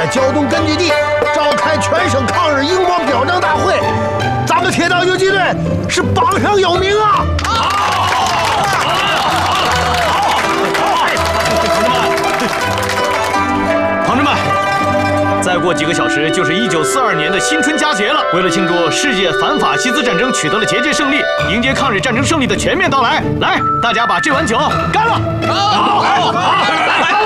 胶东根据地召开全省抗日英模表彰大会。咱们铁道游击队是榜上有名啊！ 同志们，再过几个小时就是1942年的新春佳节了。为了庆祝世界反法西斯战争取得了节节胜利，迎接抗日战争胜利的全面到来，来，大家把这碗酒干了！好，来。